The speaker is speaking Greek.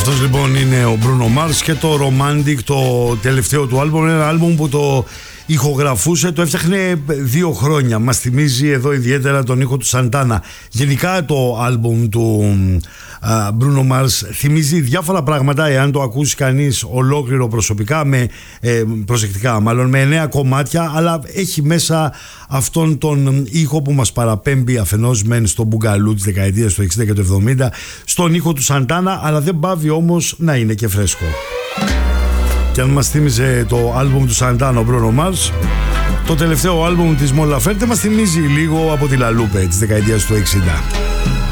Αυτός λοιπόν είναι ο Bruno Mars και το Romantic, το τελευταίο του άλμπουμ. Είναι ένα άλμπουμ που το ηχογραφούσε, το έφτιαχνε 2 χρόνια. Μας θυμίζει εδώ ιδιαίτερα τον ήχο του Santana. Γενικά το άλμπουμ του Bruno Mars θυμίζει διάφορα πράγματα, εάν το ακούσει κανείς ολόκληρο προσωπικά, προσεκτικά μάλλον, με 9 κομμάτια, αλλά έχει μέσα αυτόν τον ήχο που μας παραπέμπει αφενός μεν στο μπουγκαλού της δεκαετίας του 60 και του 70, στον ήχο του Santana, αλλά δεν πάβει όμως να είναι και φρέσκο. Και αν μας θύμιζε το άλμπουμ του Santana ο Bruno Mars, το τελευταίο άλμπουμ της Mon Laferte μας θυμίζει λίγο από τη La Lupe της δεκαετίας του 60.